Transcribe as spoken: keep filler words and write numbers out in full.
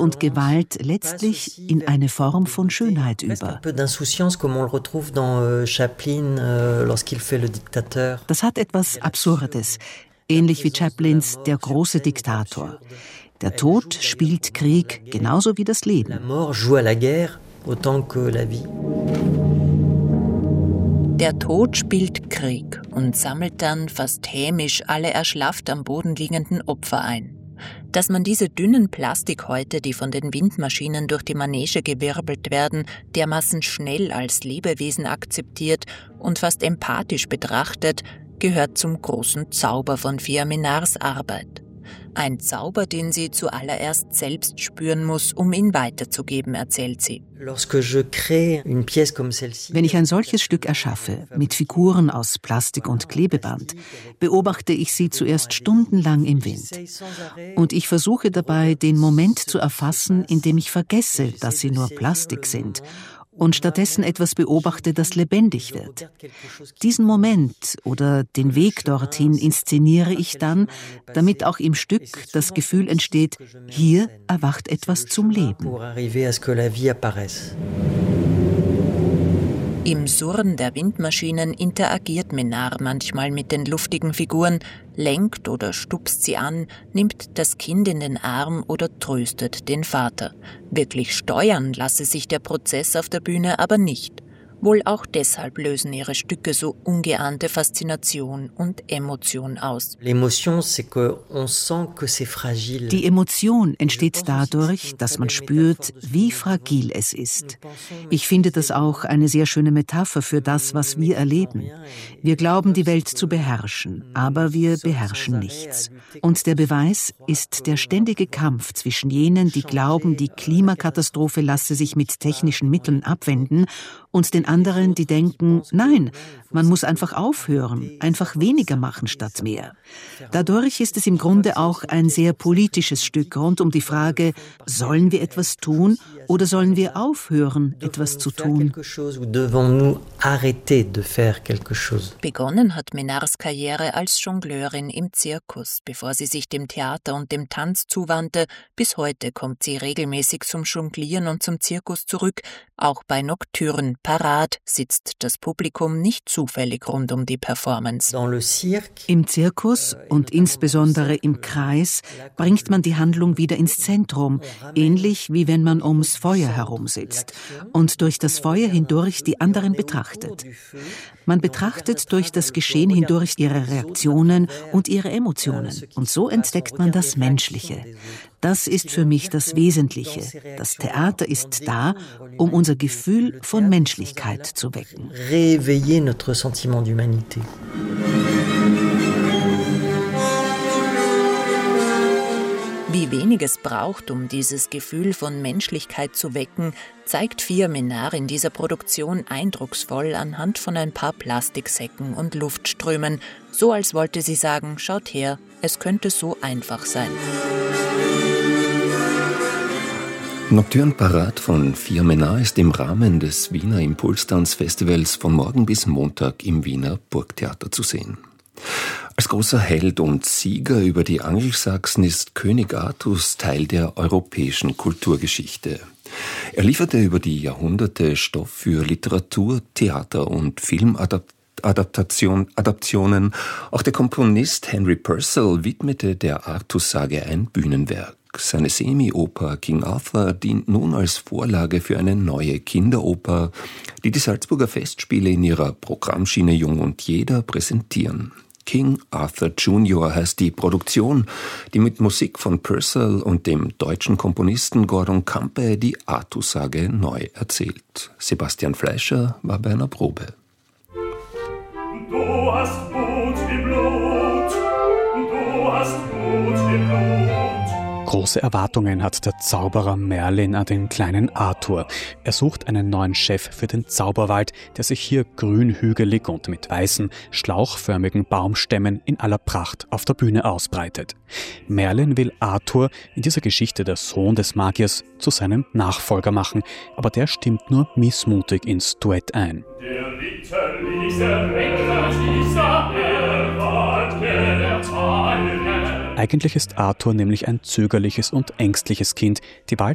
und Gewalt letztlich in eine Form von Schönheit über. Das hat etwas Absurdes, ähnlich wie Chaplins Der große Diktator. Der Tod spielt Krieg genauso wie das Leben. Der Tod spielt Krieg und sammelt dann fast hämisch alle erschlafft am Boden liegenden Opfer ein. Dass man diese dünnen Plastikhäute, die von den Windmaschinen durch die Manege gewirbelt werden, dermaßen schnell als Lebewesen akzeptiert und fast empathisch betrachtet, gehört zum großen Zauber von Fia Menards Arbeit. Ein Zauber, den sie zuallererst selbst spüren muss, um ihn weiterzugeben, erzählt sie. Wenn ich ein solches Stück erschaffe, mit Figuren aus Plastik und Klebeband, beobachte ich sie zuerst stundenlang im Wind. Und ich versuche dabei, den Moment zu erfassen, in dem ich vergesse, dass sie nur Plastik sind, und stattdessen etwas beobachte, das lebendig wird. Diesen Moment oder den Weg dorthin inszeniere ich dann, damit auch im Stück das Gefühl entsteht, hier erwacht etwas zum Leben. Im Surren der Windmaschinen interagiert Menard manchmal mit den luftigen Figuren, lenkt oder stupst sie an, nimmt das Kind in den Arm oder tröstet den Vater. Wirklich steuern lasse sich der Prozess auf der Bühne aber nicht. Wohl auch deshalb lösen ihre Stücke so ungeahnte Faszination und Emotion aus. Die Emotion entsteht dadurch, dass man spürt, wie fragil es ist. Ich finde das auch eine sehr schöne Metapher für das, was wir erleben. Wir glauben, die Welt zu beherrschen, aber wir beherrschen nichts. Und der Beweis ist der ständige Kampf zwischen jenen, die glauben, die Klimakatastrophe lasse sich mit technischen Mitteln abwenden, und den anderen, die denken, nein, man muss einfach aufhören, einfach weniger machen statt mehr. Dadurch ist es im Grunde auch ein sehr politisches Stück rund um die Frage, sollen wir etwas tun oder sollen wir aufhören, etwas zu tun? Begonnen hat Menards Karriere als Jongleurin im Zirkus, bevor sie sich dem Theater und dem Tanz zuwandte. Bis heute kommt sie regelmäßig zum Jonglieren und zum Zirkus zurück. Auch bei Nocturne, Parade sitzt das Publikum nicht zufällig rund um die Performance. Im Zirkus und insbesondere im Kreis bringt man die Handlung wieder ins Zentrum, ähnlich wie wenn man ums Feuer herumsitzt und durch das Feuer hindurch die anderen betrachtet. Man betrachtet durch das Geschehen hindurch ihre Reaktionen und ihre Emotionen und so entdeckt man das Menschliche. Das ist für mich das Wesentliche. Das Theater ist da, um unser Gefühl von Menschlichkeit zu wecken. Wie wenig es braucht, um dieses Gefühl von Menschlichkeit zu wecken, zeigt Fia Menard in dieser Produktion eindrucksvoll anhand von ein paar Plastiksäcken und Luftströmen, so als wollte sie sagen, schaut her, es könnte so einfach sein. Nocturne Parade von Fia Menard ist im Rahmen des Wiener Impulstanzfestivals von morgen bis Montag im Wiener Burgtheater zu sehen. Als großer Held und Sieger über die Angelsachsen ist König Artus Teil der europäischen Kulturgeschichte. Er lieferte über die Jahrhunderte Stoff für Literatur, Theater und Filmadaptionen. Auch der Komponist Henry Purcell widmete der Artus-Sage ein Bühnenwerk. Seine Semi-Oper King Arthur dient nun als Vorlage für eine neue Kinderoper, die die Salzburger Festspiele in ihrer Programmschiene Jung und Jeder präsentieren. King Arthur Junior heißt die Produktion, die mit Musik von Purcell und dem deutschen Komponisten Gordon Campe die Artus-Sage neu erzählt. Sebastian Fleischer war bei einer Probe. Du hast Blut im Blut, du hast Blut im Blut. Große Erwartungen hat der Zauberer Merlin an den kleinen Arthur. Er sucht einen neuen Chef für den Zauberwald, der sich hier grünhügelig und mit weißen, schlauchförmigen Baumstämmen in aller Pracht auf der Bühne ausbreitet. Merlin will Arthur, in dieser Geschichte der Sohn des Magiers, zu seinem Nachfolger machen, aber der stimmt nur missmutig ins Duett ein. Der Ritter Lise, Ritter Lise, er ward der Teil. Eigentlich ist Arthur nämlich ein zögerliches und ängstliches Kind, die bald